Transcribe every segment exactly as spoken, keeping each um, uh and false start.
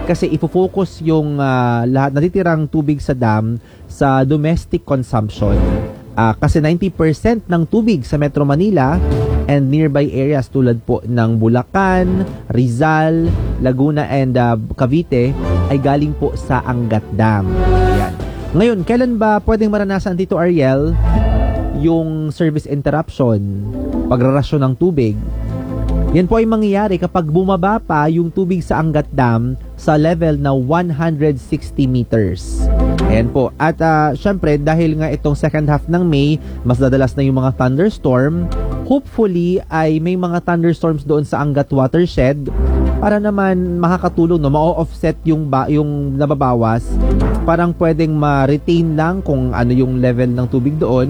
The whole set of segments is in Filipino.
kasi ifo-focus yung uh, lahat natitirang tubig sa dam sa domestic consumption. Uh, kasi ninety percent ng tubig sa Metro Manila and nearby areas tulad po ng Bulacan, Rizal, Laguna and uh, Cavite ay galing po sa Angat Dam. Ayan. Ngayon, kailan ba pwedeng maranasan dito, Ariel, yung service interruption, pagrarasyon ng tubig? Yan po ay mangyayari kapag bumaba pa yung tubig sa Angat Dam sa level na one hundred sixty meters. Ayan po. At uh, syempre, dahil nga itong second half ng May, mas dadalas na yung mga thunderstorm, hopefully ay may mga thunderstorms doon sa Angat Watershed para naman makakatulong, no, ma-offset yung, ba, yung nababawas. Parang pwedeng ma-retain lang kung ano yung level ng tubig doon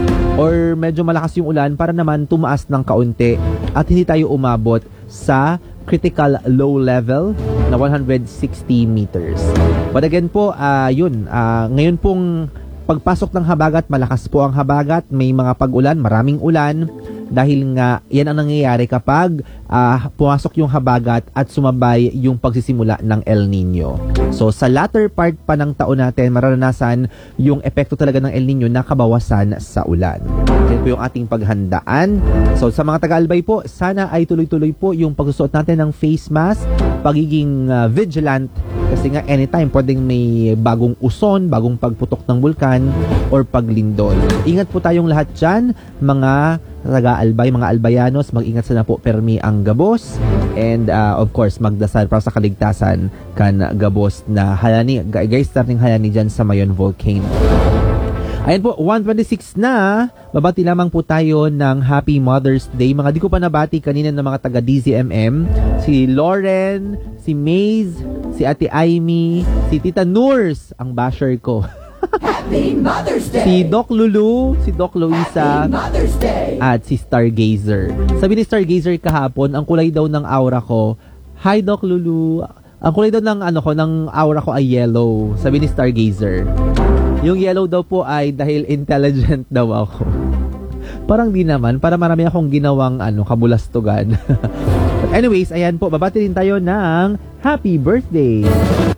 or medyo malakas yung ulan para naman tumaas ng kaunti at hindi tayo umabot sa critical low level na one hundred sixty meters. But again po, uh, yun, uh, ngayon pong pagpasok ng habagat, malakas po ang habagat, may mga pag-ulan, maraming ulan, dahil nga yan ang nangyayari kapag uh, pumasok yung habagat at sumabay yung pagsisimula ng El Nino. So sa latter part pa ng taon natin, mararanasan yung epekto talaga ng El Nino na kabawasan sa ulan. Yan po yung ating paghandaan. So sa mga taga-Albay po, sana ay tuloy-tuloy po yung pagsusuot natin ng face mask, pagiging uh, vigilant, kasi nga anytime pwedeng may bagong uson, bagong pagputok ng bulkan or paglindol. Ingat po tayong lahat dyan, mga taga-Albay, mga Albayanos, mag-ingat sana po permi ang gabos and uh, of course magdasal para sa kaligtasan kan gabos na halani, guys, starting halani dyan sa Mayon Volcano. Ayan po, one twenty-six na, babati lamang po tayo ng Happy Mother's Day. Mga di ko pa nabati kanina ng mga taga D Z M M, si Lauren, si Maze, si Ate Aimee, si Tita Nurs, ang basher ko. Happy Mother's Day! Si Doc Lulu, si Doc Luisa, at si Stargazer. Sabi ni Stargazer kahapon, ang kulay daw ng aura ko, hi Doc Lulu, ang kulay daw ng, ano ko, ng aura ko ay yellow. Sabi ni Stargazer. Yung yellow daw po ay dahil intelligent daw ako. Parang di naman, para marami akong ginawang ano, kabulastugan. But anyways, ayan po, babati rin tayo ng happy birthday!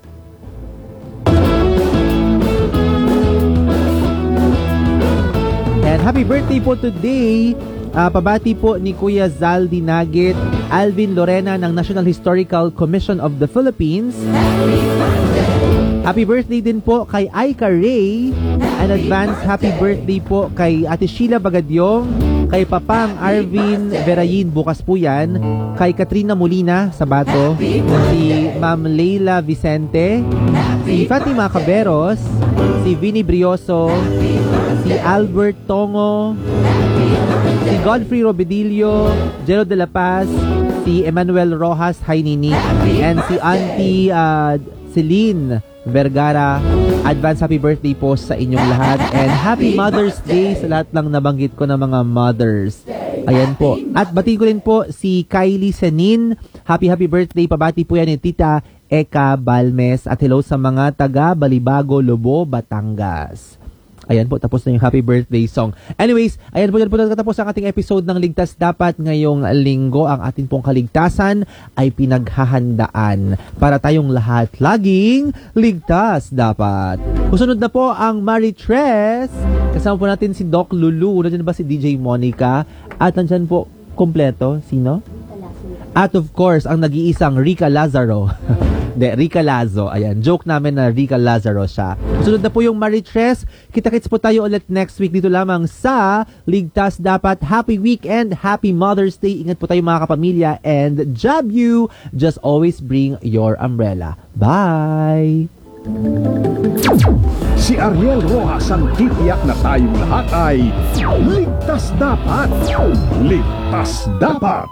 And happy birthday po today, uh, pabati po ni Kuya Zal Dinagit, Alvin Lorena ng National Historical Commission of the Philippines. Happy birthday din po kay Aika Ray. An advance happy birthday po kay Ate Sheila Bagadyong, kay Papang Arvin Verayin, bukas po yan, kay Katrina Molina Sabato, si Ma'am Leila Vicente, si Fatima Caberos, si Vinny Brioso, si Albert Tongo, si Godfrey Robedillo, Jero de la Paz, si Emmanuel Rojas Hainini, and si Auntie uh, Celine Vergara. Advance happy birthday po sa inyong lahat and happy Mother's Day sa lahat ng nabanggit ko na mga mothers. Ayan po. At batiin ko rin po si Kylie Senin. Happy happy birthday. Pabati po yan ni Tita Eka Balmes. At hello sa mga taga Balibago, Lobo, Batangas. Ayan po, tapos na yung happy birthday song. Anyways, ayan po, yan po natapos ang ating episode ng Ligtas Dapat ngayong linggo. Ang ating pong kaligtasan ay pinaghahandaan para tayong lahat laging ligtas dapat. Kusunod na po ang Maritres. Kasama po natin si Doc Lulu. Nandiyan ba si D J Monica? At nandiyan po, kompleto, sino? At of course, ang nag-iisang Rica Lazaro. De, Rica Lazo. Ayan, joke namin na Rica Lazaro siya. Sunod na po yung Maritres. Kita-kits po tayo ulit next week dito lamang sa Ligtas Dapat. Happy weekend, happy Mother's Day. Ingat po tayo mga kapamilya and job you. Just always bring your umbrella. Bye! Si Ariel Rojas ang titiyak na tayong lahat ay Ligtas Dapat. Ligtas Dapat.